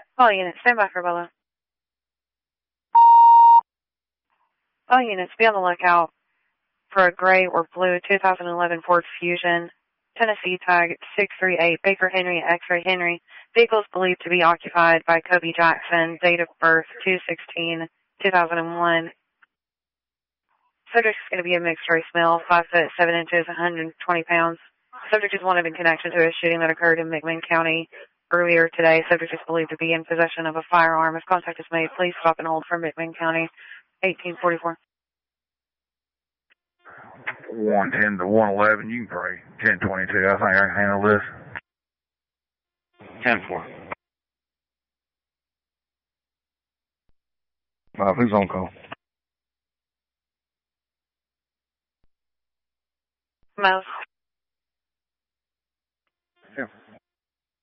All units, stand by for Bella. All units, be on the lookout for a gray or blue 2011 Ford Fusion, Tennessee tag 638, Baker Henry, X-Ray Henry. Vehicles believed to be occupied by Kobe Jackson, date of birth 2/16/2001. Subject is going to be a mixed race male, 5 foot 7 inches, 120 pounds. Subject is wanted in connection to a shooting that occurred in McMinn County earlier today. Subject is believed to be in possession of a firearm. If contact is made, please stop and hold for McMinn County, 1844. 110 to 111, you can pray. 1022, I think I can handle this. 10-4. Who's on call? Mouse.